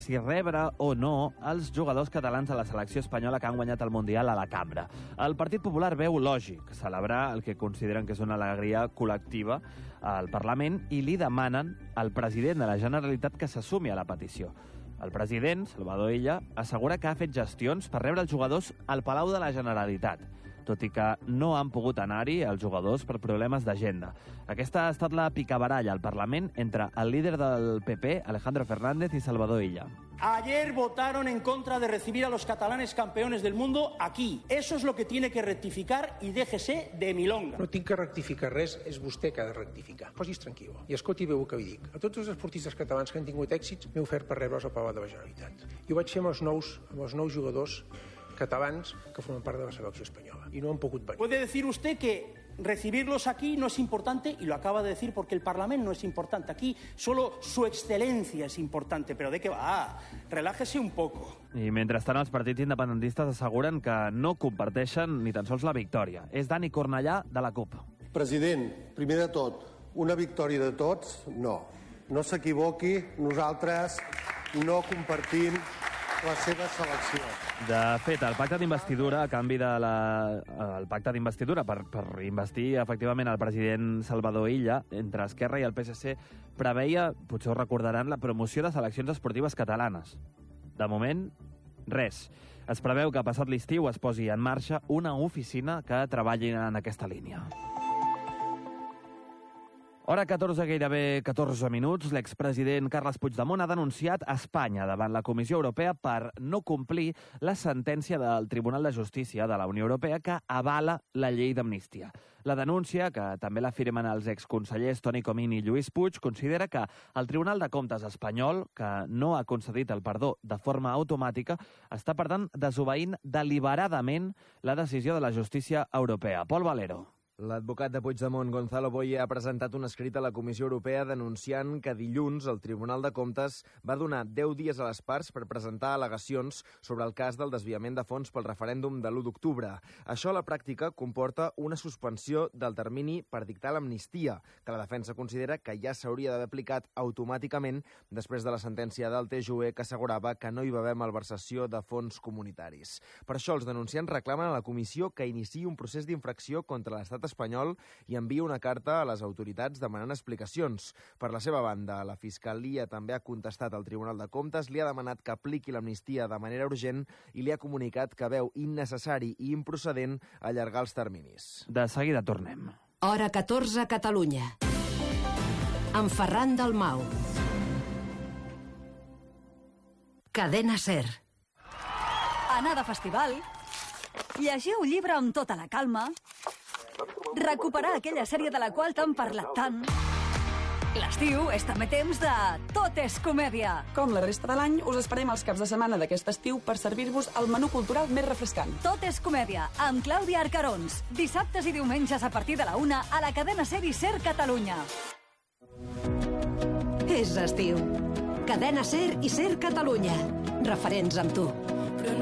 si rebre o no els jugadors catalans de la selecció espanyola que han guanyat el Mundial a la cambra. El Partit Popular veu lògic celebrar el que consideren que és una alegria col·lectiva al Parlament i li demanen al president de la Generalitat que s'assumi a la petició. El president, Salvador Illa, assegura que ha fet gestions per rebre els jugadors al Palau de la Generalitat, tot i que no han pogut anar-hi els jugadors per problemes d'agenda. Aquesta ha estat la picabaralla al Parlament entre el líder del PP, Alejandro Fernández, i Salvador Illa. Ayer votaron en contra de recibir a los catalanes campeones del mundo aquí. Eso es lo que tiene que rectificar y déjese de milonga. No tinc que rectificar res, és vostè que ha de rectificar. Posis tranquil. I escolti bé el que vi dic. A tots els esportistes catalans que han tingut èxits m'he ofert per rebre'ls al Palau de la Generalitat. I ho vaig fer amb els nous jugadors catalans que formen part de la selecció espanyola. I no han pogut venir. Puede decir usted que recibirlos aquí no es importante, y lo acaba de decir porque el Parlamento no es importante. Aquí solo su excelencia es importante, pero ¿de qué va? Relájese un poco. I mentrestant els partits independentistes asseguren que no comparteixen ni tan sols la victòria. És Dani Cornellà, de la CUP. President, primer de tot, una victòria de tots? No. No s'equivoqui, nosaltres no compartim la seva selecció. De fet, el pacte d'investidura, a canvi de el pacte d'investidura per investir efectivament el president Salvador Illa, entre Esquerra i el PSC, preveia, potser ho recordaran, la promoció de seleccions esportives catalanes. De moment, res. Es preveu que passat l'estiu es posi en marxa una oficina que treballi en aquesta línia. Hora 14, gairebé 14 minuts. L'expresident Carles Puigdemont ha denunciat Espanya davant la Comissió Europea per no complir la sentència del Tribunal de Justícia de la Unió Europea que avala la llei d'amnistia. La denúncia, que també l'afirmen els exconsellers Toni Comín i Lluís Puig, considera que el Tribunal de Comptes espanyol, que no ha concedit el perdó de forma automàtica, està, per tant, desobeint deliberadament la decisió de la justícia europea. Pol Valero. L'advocat de Puigdemont, Gonzalo Boye, ha presentat un escrit a la Comissió Europea denunciant que dilluns el Tribunal de Comptes va donar 10 dies a les parts per presentar al·legacions sobre el cas del desviament de fons pel referèndum de l'1 d'octubre. Això a la pràctica comporta una suspensió del termini per dictar l'amnistia, que la defensa considera que ja s'hauria d'haver aplicat automàticament després de la sentència del TJUE que assegurava que no hi va haver malversació de fons comunitaris. Per això els denunciants reclamen a la Comissió que iniciï un procés d'infracció contra l'estat espanyol i envia una carta a les autoritats demanant explicacions. Per la seva banda, la Fiscalia també ha contestat al Tribunal de Comptes, li ha demanat que apliqui l'amnistia de manera urgent i li ha comunicat que veu innecessari i improcedent allargar els terminis. De seguida tornem. Hora 14, Catalunya. Amb Ferran Dalmau. Cadena SER. Anar de festival, llegir un llibre amb tota la calma, recuperar aquella sèrie de la qual t'han parlat tant. L'estiu és també temps de Tot és comèdia. Com la resta de l'any, us esperem els caps de setmana d'aquest estiu per servir-vos el menú cultural més refrescant. Tot és comèdia, amb Clàudia Arcarons. Dissabtes i diumenges a partir de la 1 a la cadena SER i SER Catalunya. És estiu. Cadena SER i SER Catalunya. Referents amb tu.